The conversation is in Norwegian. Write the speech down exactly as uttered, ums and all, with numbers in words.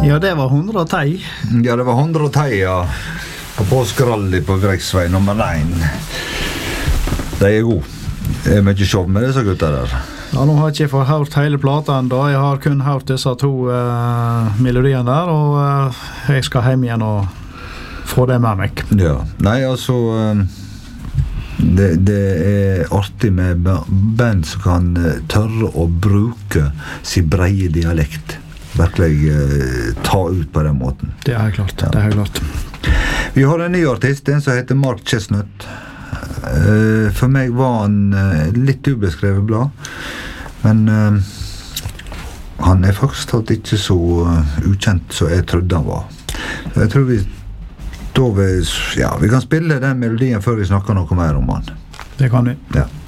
Ja, det var hundre og tei. Ja, det var hundre og tei, ja. På påskralli på Greksvei nummer én. De er gode. Det er mye show med disse gutta der. Ja, nå har jeg ikke fått hørt hele plata enda. Jeg har kun hørt disse to uh, melodiene der, og uh, jeg skal hjem igjen og få det med meg. Ja, nei, altså um, det, det er artig med band som kan uh, tørre å bruke sin breie dialekt. Virkelig uh, ta ut på den måten. Det er helt klart, ja. Det er helt klart. Vi har en ny artist, en som heter Mark Chestnut. Uh, for meg var han uh, litt ubeskrevet blad, men uh, han er faktisk tatt ikke så uh, ukjent som jeg trodde han var. Så jeg tror vi da vi, ja, vi kan spille den melodien før vi snakker noe mer om han. Det kan vi. Ja.